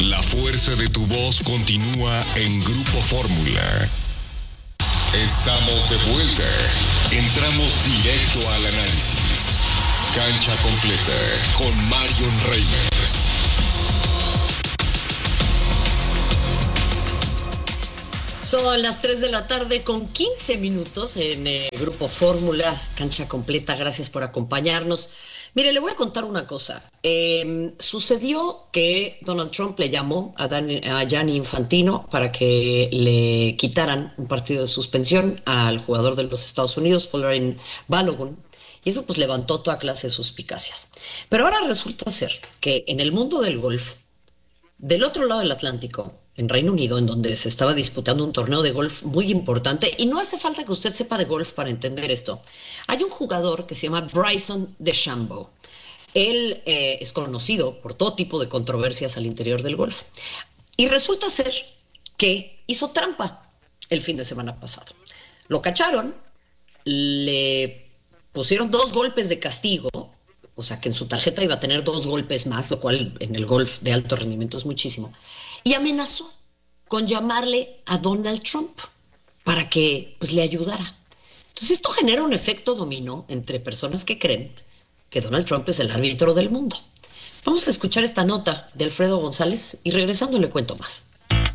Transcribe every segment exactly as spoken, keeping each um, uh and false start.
La fuerza de tu voz continúa en Grupo Fórmula. Estamos de vuelta. Entramos directo al análisis. Cancha completa con Marion Reimers. Son las tres de la tarde con quince minutos en eh, Grupo Fórmula, Cancha Completa. Gracias por acompañarnos. Mire, le voy a contar una cosa. Eh, sucedió que Donald Trump le llamó a, Dan, a Gianni Infantino para que le quitaran un partido de suspensión al jugador de los Estados Unidos, Folarin Balogun, y eso pues levantó toda clase de suspicacias. Pero ahora resulta ser que en el mundo del golf, del otro lado del Atlántico, en Reino Unido, en donde se estaba disputando un torneo de golf muy importante, y no hace falta que usted sepa de golf para entender esto. Hay un jugador que se llama Bryson DeChambeau. Él eh, es conocido por todo tipo de controversias al interior del golf. Y resulta ser que hizo trampa el fin de semana pasado. Lo cacharon, le pusieron dos golpes de castigo, o sea que en su tarjeta iba a tener dos golpes más, lo cual en el golf de alto rendimiento es muchísimo. Y amenazó con llamarle a Donald Trump para que pues, le ayudara. Entonces esto genera un efecto dominó entre personas que creen que Donald Trump es el árbitro del mundo. Vamos a escuchar esta nota de Alfredo González y regresando le cuento más.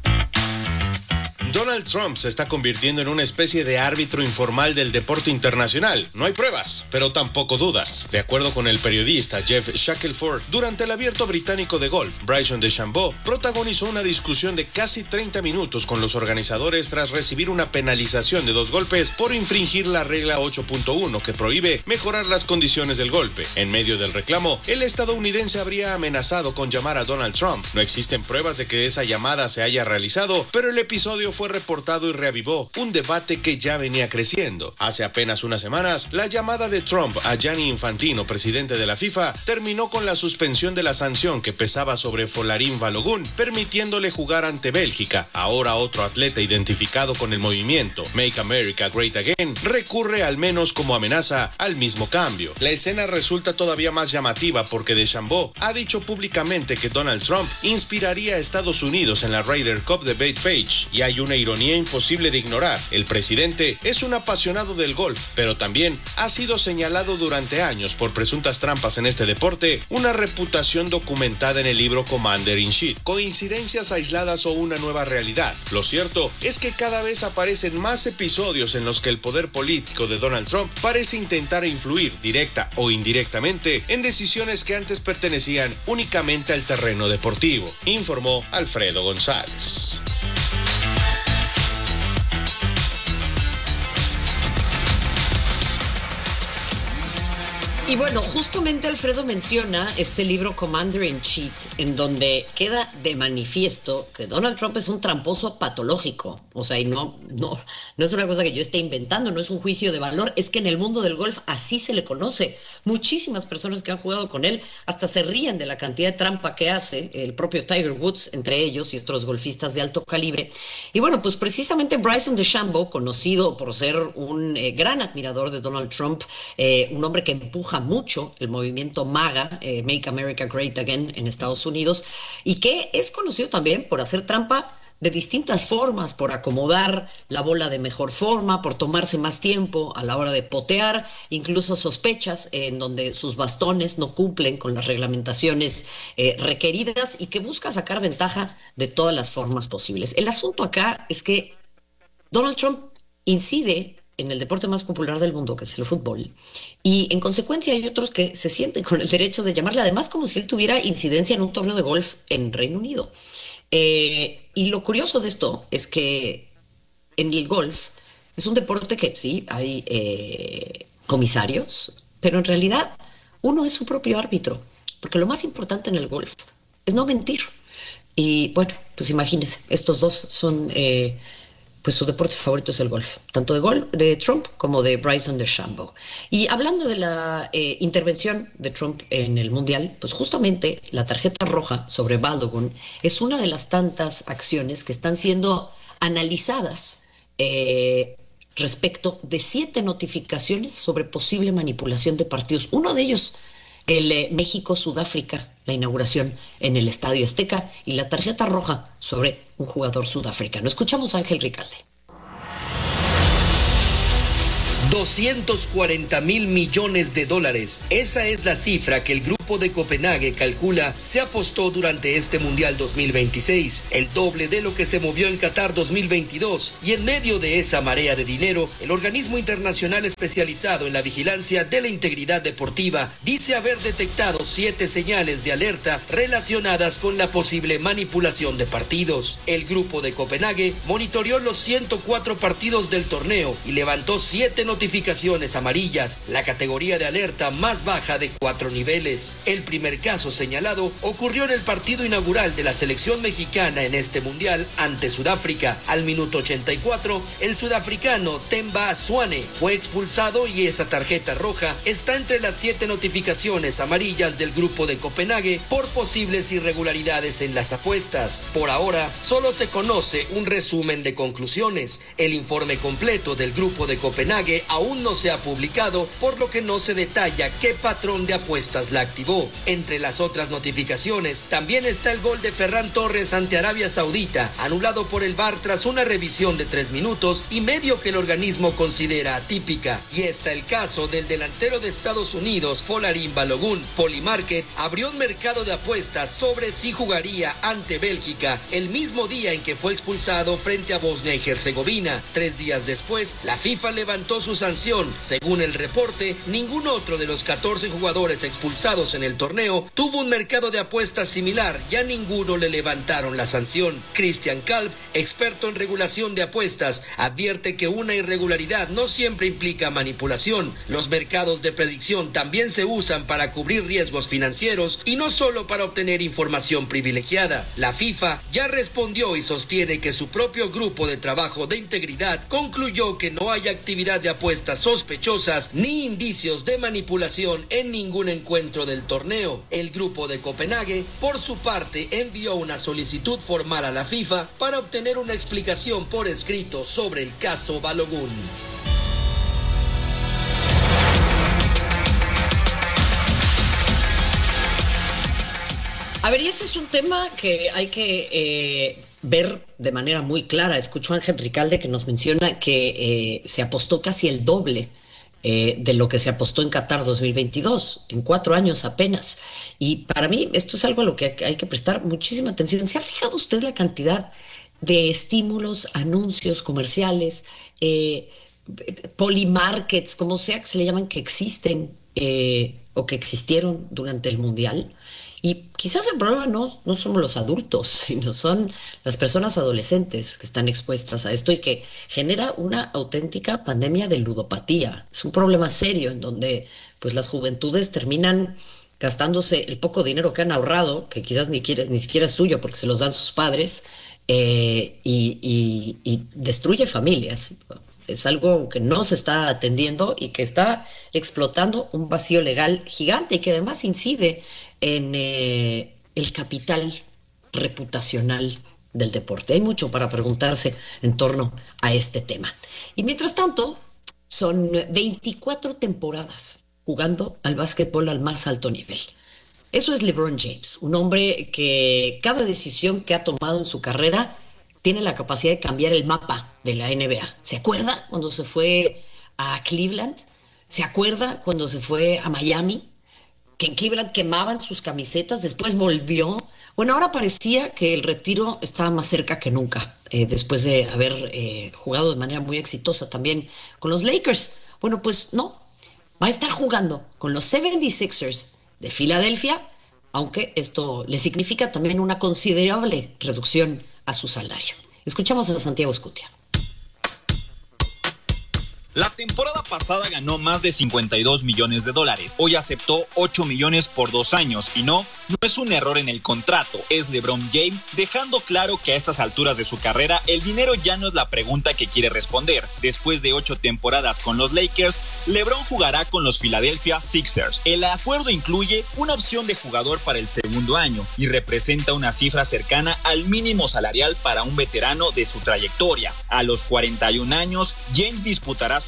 Donald Trump se está convirtiendo en una especie de árbitro informal del deporte internacional. No hay pruebas, pero tampoco dudas. De acuerdo con el periodista Jeff Shackelford, durante el Abierto Británico de Golf, Bryson DeChambeau protagonizó una discusión de casi treinta minutos con los organizadores tras recibir una penalización de dos golpes por infringir la regla ocho punto uno que prohíbe mejorar las condiciones del golpe. En medio del reclamo, el estadounidense habría amenazado con llamar a Donald Trump. No existen pruebas de que esa llamada se haya realizado, pero el episodio fue reportado y reavivó un debate que ya venía creciendo. Hace apenas unas semanas, la llamada de Trump a Gianni Infantino, presidente de la FIFA, terminó con la suspensión de la sanción que pesaba sobre Folarin Balogun, permitiéndole jugar ante Bélgica. Ahora otro atleta identificado con el movimiento Make America Great Again recurre al menos como amenaza al mismo cambio. La escena resulta todavía más llamativa porque DeChambeau ha dicho públicamente que Donald Trump inspiraría a Estados Unidos en la Ryder Cup de Bethpage, y hay una ironía imposible de ignorar. El presidente es un apasionado del golf, pero también ha sido señalado durante años por presuntas trampas en este deporte, una reputación documentada en el libro Commander in Chief. ¿Coincidencias aisladas o una nueva realidad? Lo cierto es que cada vez aparecen más episodios en los que el poder político de Donald Trump parece intentar influir directa o indirectamente en decisiones que antes pertenecían únicamente al terreno deportivo, informó Alfredo González. Y bueno, justamente Alfredo menciona este libro Commander in Chief, en donde queda de manifiesto que Donald Trump es un tramposo patológico. O sea, y no, no, no es una cosa que yo esté inventando, no es un juicio de valor, es que en el mundo del golf así se le conoce. Muchísimas personas que han jugado con él hasta se ríen de la cantidad de trampa que hace, el propio Tiger Woods, entre ellos, y otros golfistas de alto calibre. Y bueno, pues precisamente Bryson DeChambeau, conocido por ser un eh, gran admirador de Donald Trump, eh, un hombre que empuja mucho el movimiento MAGA, eh, Make America Great Again, en Estados Unidos, y que es conocido también por hacer trampa de distintas formas, por acomodar la bola de mejor forma, por tomarse más tiempo a la hora de potear, incluso sospechas en donde sus bastones no cumplen con las reglamentaciones eh, requeridas y que busca sacar ventaja de todas las formas posibles. El asunto acá es que Donald Trump incide en el deporte más popular del mundo, que es el fútbol, y en consecuencia hay otros que se sienten con el derecho de llamarle, además como si él tuviera incidencia en un torneo de golf en Reino Unido. Eh, y lo curioso de esto es que en el golf es un deporte que sí, hay eh, comisarios, pero en realidad uno es su propio árbitro, porque lo más importante en el golf es no mentir. Y bueno, pues imagínense, estos dos son... Eh, pues su deporte favorito es el golf, tanto de, golf, de Trump como de Bryson DeChambeau. Y hablando de la eh, intervención de Trump en el Mundial, pues justamente la tarjeta roja sobre Balogun es una de las tantas acciones que están siendo analizadas eh, respecto de siete notificaciones sobre posible manipulación de partidos. Uno de ellos el eh, México-Sudáfrica, la inauguración en el Estadio Azteca y la tarjeta roja sobre un jugador sudafricano. Escuchamos a Ángel Ricalde. doscientos cuarenta mil millones de dólares. Esa es la cifra que el grupo de Copenhague calcula se apostó durante este Mundial dos mil veintiséis, el doble de lo que se movió en Qatar dos mil veintidós. Y en medio de esa marea de dinero, el organismo internacional especializado en la vigilancia de la integridad deportiva dice haber detectado siete señales de alerta relacionadas con la posible manipulación de partidos. El grupo de Copenhague monitoreó los ciento cuatro partidos del torneo y levantó siete notificaciones notificaciones amarillas, la categoría de alerta más baja de cuatro niveles. El primer caso señalado ocurrió en el partido inaugural de la selección mexicana en este mundial ante Sudáfrica. Al minuto ochenta y cuatro, el sudafricano Themba Zwane fue expulsado y esa tarjeta roja está entre las siete notificaciones amarillas del grupo de Copenhague por posibles irregularidades en las apuestas. Por ahora, solo se conoce un resumen de conclusiones. El informe completo del grupo de Copenhague aún no se ha publicado, por lo que no se detalla qué patrón de apuestas la activó. Entre las otras notificaciones, también está el gol de Ferran Torres ante Arabia Saudita, anulado por el V A R tras una revisión de tres minutos y medio que el organismo considera atípica. Y está el caso del delantero de Estados Unidos, Folarin Balogun. Polymarket abrió un mercado de apuestas sobre si jugaría ante Bélgica el mismo día en que fue expulsado frente a Bosnia y Herzegovina. Tres días después, la FIFA levantó su sanción. Según el reporte, ningún otro de los catorce jugadores expulsados en el torneo tuvo un mercado de apuestas similar y a ninguno le levantaron la sanción. Christian Kalb, experto en regulación de apuestas, advierte que una irregularidad no siempre implica manipulación. Los mercados de predicción también se usan para cubrir riesgos financieros y no solo para obtener información privilegiada. La FIFA ya respondió y sostiene que su propio grupo de trabajo de integridad concluyó que no hay actividad de apuestas sospechosas ni indicios de manipulación en ningún encuentro del torneo. El grupo de Copenhague, por su parte, envió una solicitud formal a la FIFA para obtener una explicación por escrito sobre el caso Balogun. A ver, y ese es un tema que hay que eh, ver de manera muy clara. Escuchó a Ángel Ricalde que nos menciona que eh, se apostó casi el doble eh, de lo que se apostó en Qatar dos mil veintidós, en cuatro años apenas. Y para mí esto es algo a lo que hay que prestar muchísima atención. ¿Se ha fijado usted la cantidad de estímulos, anuncios comerciales, eh, polymarkets, como sea que se le llaman, que existen eh, o que existieron durante el Mundial? Y quizás el problema no, no somos los adultos, sino son las personas adolescentes que están expuestas a esto y que genera una auténtica pandemia de ludopatía. Es un problema serio en donde pues, las juventudes terminan gastándose el poco dinero que han ahorrado, que quizás ni, quiere, ni siquiera es suyo porque se los dan sus padres, eh, y, y, y destruye familias. Es algo que no se está atendiendo y que está explotando un vacío legal gigante y que además incide en eh, el capital reputacional del deporte. Hay mucho para preguntarse en torno a este tema. Y mientras tanto, son veinticuatro temporadas jugando al básquetbol al más alto nivel. Eso es LeBron James, un hombre que cada decisión que ha tomado en su carrera tiene la capacidad de cambiar el mapa de la N B A. ¿Se acuerda cuando se fue a Cleveland? ¿Se acuerda cuando se fue a Miami? Que en Cleveland quemaban sus camisetas, después volvió. Bueno, ahora parecía que el retiro estaba más cerca que nunca, eh, después de haber eh, jugado de manera muy exitosa también con los Lakers. Bueno, pues no, va a estar jugando con los setenta y seis ers de Filadelfia, aunque esto le significa también una considerable reducción a su salario. Escuchamos a Santiago Escutia. La temporada pasada ganó más de cincuenta y dos millones de dólares. Hoy aceptó ocho millones por dos años. Y no, no es un error en el contrato. Es LeBron James dejando claro que a estas alturas de su carrera el dinero ya no es la pregunta que quiere responder. Después de ocho temporadas con los Lakers, LeBron jugará con los Philadelphia Sixers. El acuerdo incluye una opción de jugador para el segundo año y representa una cifra cercana al mínimo salarial para un veterano de su trayectoria. A los cuarenta y un años, James disputará su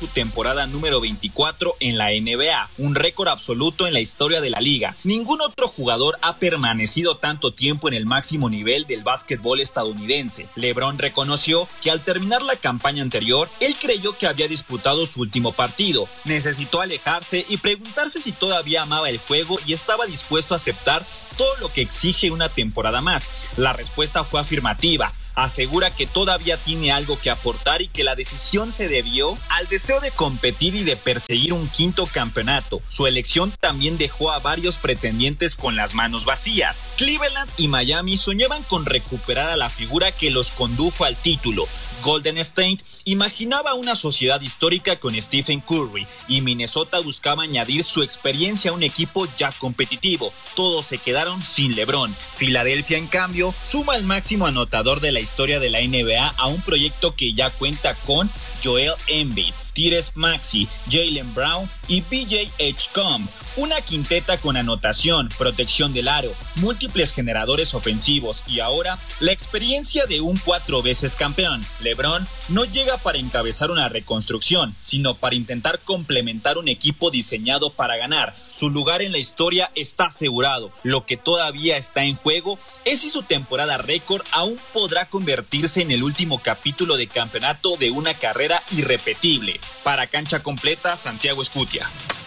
su temporada número veinticuatro en la N B A, un récord absoluto en la historia de la liga. Ningún otro jugador ha permanecido tanto tiempo en el máximo nivel del básquetbol estadounidense. LeBron reconoció que al terminar la campaña anterior, él creyó que había disputado su último partido. Necesitó alejarse y preguntarse si todavía amaba el juego y estaba dispuesto a aceptar todo lo que exige una temporada más. La respuesta fue afirmativa. Asegura que todavía tiene algo que aportar y que la decisión se debió al deseo de competir y de perseguir un quinto campeonato. Su elección también dejó a varios pretendientes con las manos vacías. Cleveland y Miami soñaban con recuperar a la figura que los condujo al título. Golden State imaginaba una sociedad histórica con Stephen Curry y Minnesota buscaba añadir su experiencia a un equipo ya competitivo. Todos se quedaron sin LeBron. Filadelfia, en cambio, suma el máximo anotador de la historia de la N B A a un proyecto que ya cuenta con Joel Embiid, Tyrese Maxey, Jaylen Brown y B J Edgecombe. Una quinteta con anotación, protección del aro, múltiples generadores ofensivos y ahora la experiencia de un cuatro veces campeón. LeBron no llega para encabezar una reconstrucción, sino para intentar complementar un equipo diseñado para ganar. Su lugar en la historia está asegurado. Lo que todavía está en juego es si su temporada récord aún podrá convertirse en el último capítulo de campeonato de una carrera irrepetible. Para Cancha Completa, Santiago Escutia.